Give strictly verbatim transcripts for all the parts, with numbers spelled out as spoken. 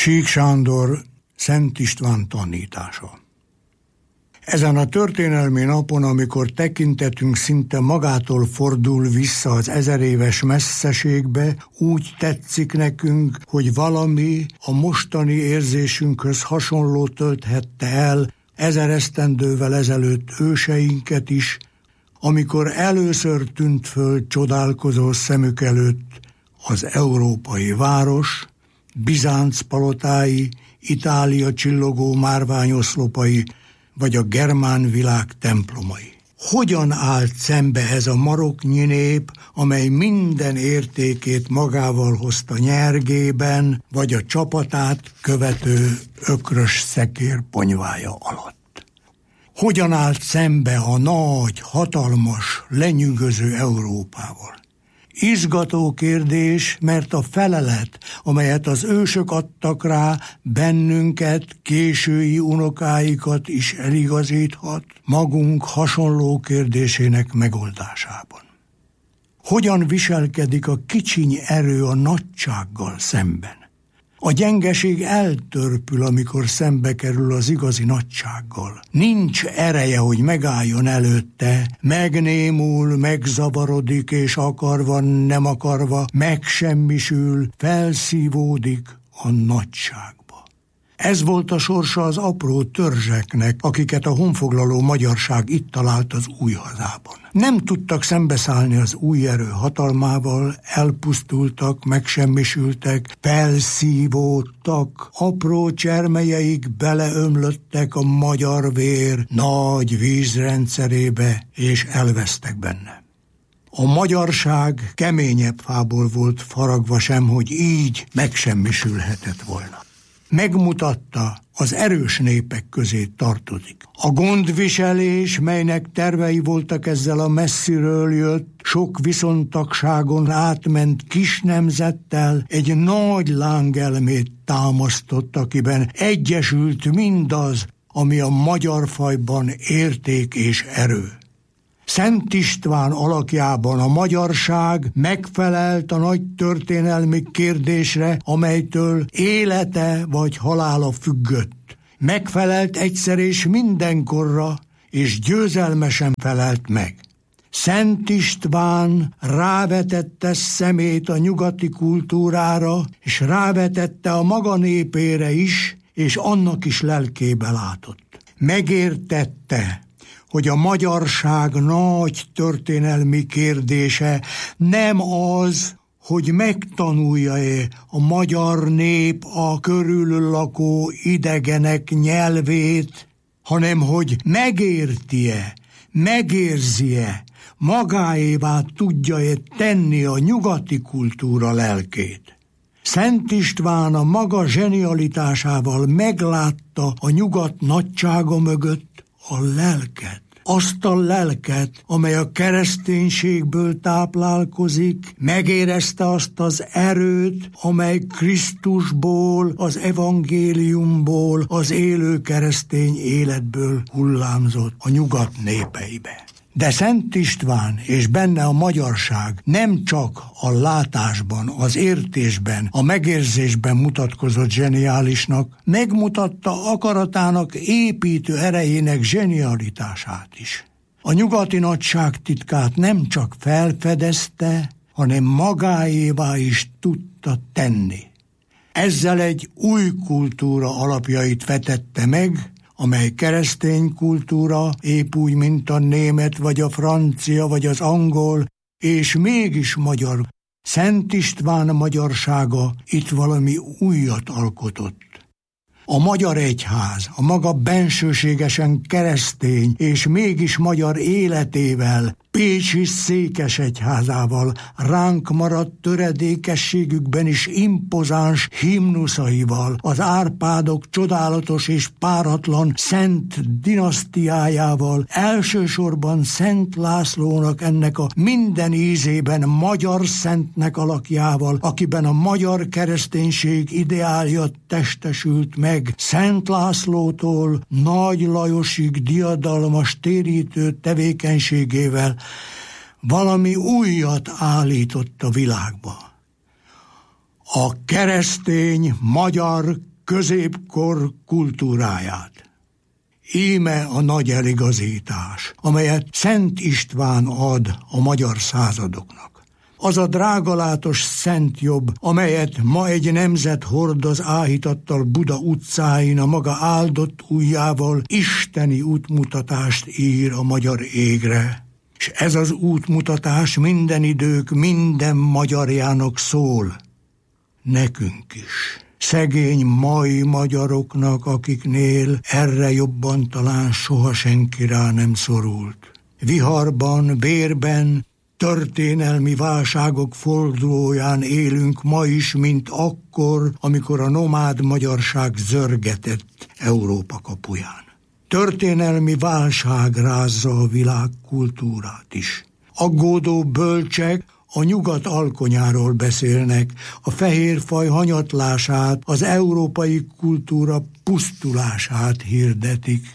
Sík Sándor, Szent István tanítása. Ezen a történelmi napon, amikor tekintetünk szinte magától fordul vissza az ezeréves messzeségbe, úgy tetszik nekünk, hogy valami a mostani érzésünkhöz hasonló tölthette el ezer esztendővel ezelőtt őseinket is, amikor először tűnt föl csodálkozó szemük előtt az európai város, Bizánc palotái, Itália csillogó márványoszlopai, vagy a germán világ templomai. Hogyan állt szembe ez a maroknyi nép, amely minden értékét magával hozta nyergében, vagy a csapatát követő ökrös szekér ponyvája alatt? Hogyan állt szembe a nagy, hatalmas, lenyűgöző Európával? Izgató kérdés, mert a felelet, amelyet az ősök adtak rá, bennünket, késői unokáikat is eligazíthat magunk hasonló kérdésének megoldásában. Hogyan viselkedik a kicsiny erő a nagysággal szemben? A gyengeség eltörpül, amikor szembe kerül az igazi nagysággal. Nincs ereje, hogy megálljon előtte, megnémul, megzavarodik, és akarva, nem akarva, megsemmisül, felszívódik a nagyságba. Ez volt a sorsa az apró törzseknek, akiket a honfoglaló magyarság itt talált az új hazában. Nem tudtak szembeszállni az új erő hatalmával, elpusztultak, megsemmisültek, felszívódtak, apró csermelyeik beleömlöttek a magyar vér nagy vízrendszerébe, és elvesztek benne. A magyarság keményebb fából volt faragva sem, hogy így megsemmisülhetett volna. Megmutatta, az erős népek közé tartozik. A gondviselés, melynek tervei voltak ezzel a messziről jött, sok viszontagságon átment kis nemzettel, egy nagy lángelmét támasztott, akiben egyesült mindaz, ami a magyar fajban érték és erő. Szent István alakjában a magyarság megfelelt a nagy történelmi kérdésre, amelytől élete vagy halála függött. Megfelelt egyszer és mindenkorra, és győzelmesen felelt meg. Szent István rávetette szemét a nyugati kultúrára, és rávetette a maga népére is, és annak is lelkébe látott. Megértette, hogy a magyarság nagy történelmi kérdése nem az, hogy megtanulja-e a magyar nép a körül lakó idegenek nyelvét, hanem hogy megérti-e, megérzi-e, magáévá tudja-e tenni a nyugati kultúra lelkét. Szent István a maga zsenialitásával meglátta a nyugat nagysága mögött a lelket. Azt a lelket, amely a kereszténységből táplálkozik, megérezte azt az erőt, amely Krisztusból, az evangéliumból, az élő keresztény életből hullámzott a nyugat népeibe. De Szent István és benne a magyarság nem csak a látásban, az értésben, a megérzésben mutatkozott zseniálisnak, megmutatta akaratának építő erejének zsenialitását is. A nyugati nagyság titkát nem csak felfedezte, hanem magáévá is tudta tenni. Ezzel egy új kultúra alapjait vetette meg, amely keresztény kultúra, épp úgy, mint a német, vagy a francia, vagy az angol, és mégis magyar. Szent István magyarsága itt valami újat alkotott. A magyar egyház, a maga bensőségesen keresztény, és mégis magyar életével, pécsi székesegyházával, ránk maradt töredékességükben is impozáns himnuszaival, az Árpádok csodálatos és páratlan szent dinasztiájával, elsősorban Szent Lászlónak, ennek a minden ízében magyar szentnek alakjával, akiben a magyar kereszténység ideálja testesült meg, Szent Lászlótól Nagy Lajosig diadalmas térítő tevékenységével valami újat állított a világba. A keresztény magyar középkor kultúráját. Íme a nagy eligazítás, amelyet Szent István ad a magyar századoknak. Az a drágalátos szent jobb, amelyet ma egy nemzet hordoz áhítattal Buda utcáin a maga áldott ujjával, isteni útmutatást ír a magyar égre. És ez az útmutatás minden idők, minden magyarjának szól. Nekünk is. Szegény mai magyaroknak, akiknél erre jobban talán soha senki rá nem szorult. Viharban, bérben, történelmi válságok fordulóján élünk ma is, mint akkor, amikor a nomád magyarság zörgetett Európa kapuján. Történelmi válság rázza a világ kultúrát is. Aggódó bölcsek a nyugat alkonyáról beszélnek, a fehérfaj hanyatlását, az európai kultúra pusztulását hirdetik.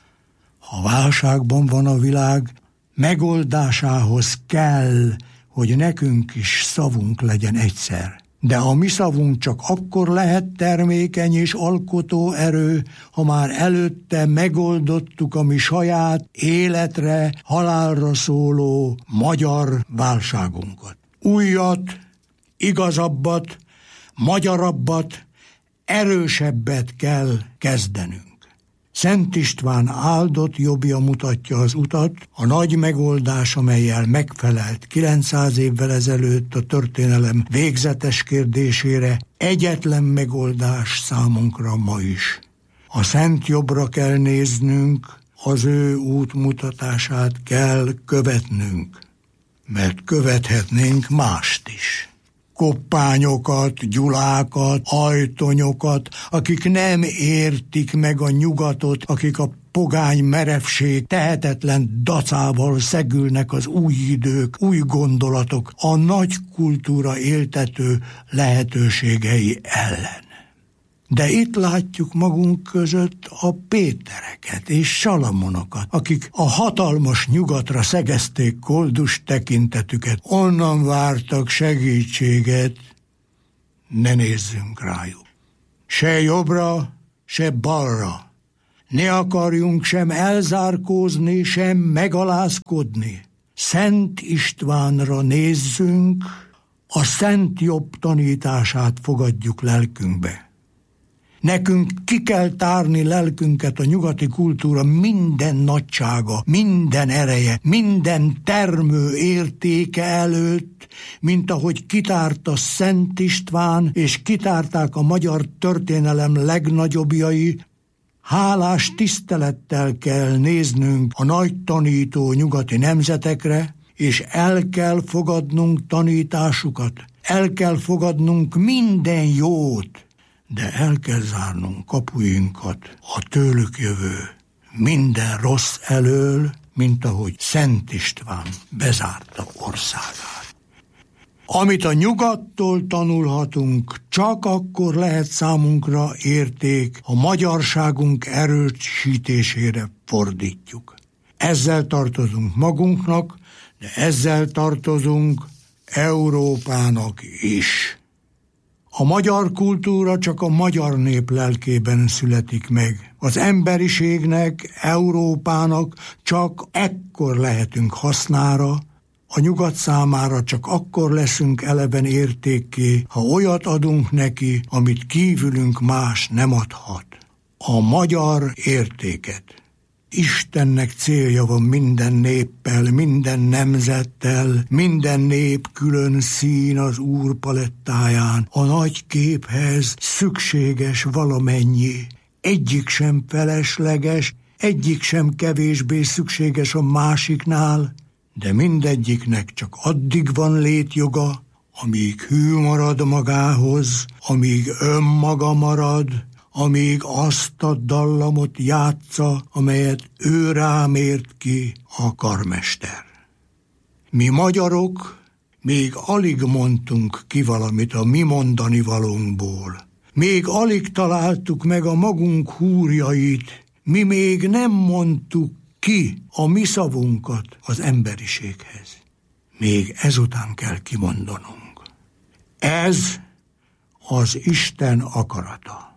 Ha válságban van a világ, megoldásához kell, hogy nekünk is szavunk legyen egyszer. De a mi szavunk csak akkor lehet termékeny és alkotó erő, ha már előtte megoldottuk a mi saját életre, halálra szóló magyar válságunkat. Újat, igazabbat, magyarabbat, erősebbet kell kezdenünk. Szent István áldott jobbja mutatja az utat, a nagy megoldás, amellyel megfelelt kilencszáz évvel ezelőtt a történelem végzetes kérdésére, egyetlen megoldás számunkra ma is. A szent jobbra kell néznünk, az ő útmutatását kell követnünk, mert követhetnénk mást is. Koppányokat, gyulákat, ajtonyokat, akik nem értik meg a nyugatot, akik a pogány merevség tehetetlen dacával szegülnek az új idők, új gondolatok, a nagy kultúra éltető lehetőségei ellen. De itt látjuk magunk között a Pétereket és Salamonokat, akik a hatalmas nyugatra szegezték koldus tekintetüket, onnan vártak segítséget, ne nézzünk rájuk. Se jobbra, se balra. Ne akarjunk sem elzárkózni, sem megalázkodni. Szent Istvánra nézzünk, a szent jobb tanítását fogadjuk lelkünkbe. Nekünk ki kell tárni lelkünket a nyugati kultúra minden nagysága, minden ereje, minden termő értéke előtt, mint ahogy kitárta Szent István, és kitárták a magyar történelem legnagyobbjai. Hálás tisztelettel kell néznünk a nagy tanító nyugati nemzetekre, és el kell fogadnunk tanításukat, el kell fogadnunk minden jót, de el kell zárnunk kapuinkat a tőlük jövő minden rossz elől, mint ahogy Szent István bezárta országát. Amit a nyugattól tanulhatunk, csak akkor lehet számunkra érték, ha magyarságunk erősítésére fordítjuk. Ezzel tartozunk magunknak, de ezzel tartozunk Európának is. A magyar kultúra csak a magyar nép lelkében születik meg. Az emberiségnek, Európának csak ekkor lehetünk hasznára, a nyugat számára csak akkor leszünk eleven értékké, ha olyat adunk neki, amit kívülünk más nem adhat. A magyar értéket. Istennek célja van minden néppel, minden nemzettel, minden nép külön szín az Úr palettáján. A nagy képhez szükséges valamennyi. Egyik sem felesleges, egyik sem kevésbé szükséges a másiknál, de mindegyiknek csak addig van létjoga, amíg hű marad magához, amíg önmaga marad, amíg azt a dallamot játsza, amelyet ő rám ért ki a karmester. Mi magyarok még alig mondtunk ki valamit a mi mondani valónkból. Még alig találtuk meg a magunk húrjait, mi még nem mondtuk ki a mi szavunkat az emberiséghez. Még ezután kell kimondanunk. Ez az Isten akarata.